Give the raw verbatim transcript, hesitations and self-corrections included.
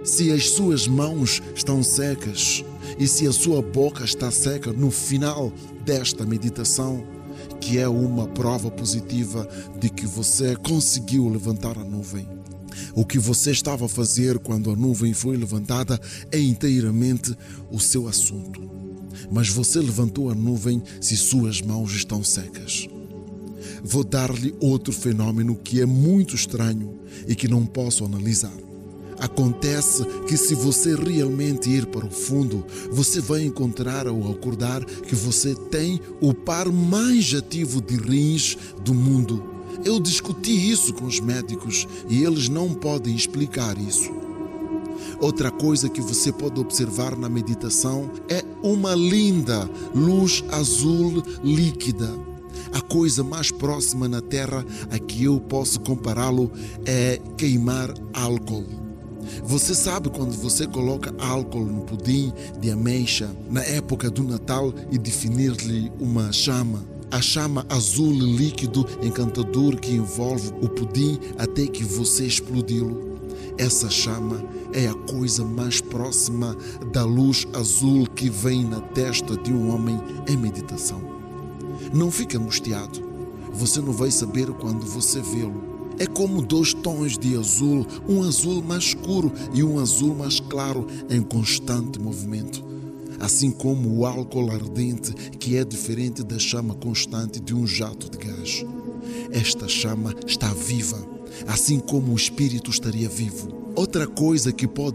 Se as suas mãos estão secas e se a sua boca está seca no final desta meditação, que é uma prova positiva de que você conseguiu levantar a nuvem. O que você estava a fazer quando a nuvem foi levantada é inteiramente o seu assunto. Mas você levantou a nuvem se suas mãos estão secas. Vou dar-lhe outro fenômeno que é muito estranho e que não posso analisar. Acontece que se você realmente ir para o fundo, você vai encontrar ao acordar que você tem o par mais ativo de rins do mundo. Eu discuti isso com os médicos e eles não podem explicar isso. Outra coisa que você pode observar na meditação é uma linda luz azul líquida. A coisa mais próxima na Terra a que eu posso compará-lo é queimar álcool. Você sabe quando você coloca álcool no pudim de ameixa na época do Natal e definir-lhe uma chama? A chama azul líquido encantador que envolve o pudim até que você explodi-lo. Essa chama é a coisa mais próxima da luz azul que vem na testa de um homem em meditação. Não fique angustiado. Você não vai saber quando você vê-lo. É como dois tons de azul, um azul mais escuro e um azul mais claro em constante movimento. Assim como o álcool ardente, que é diferente da chama constante de um jato de gás. Esta chama está viva, assim como o espírito estaria vivo. Outra coisa que pode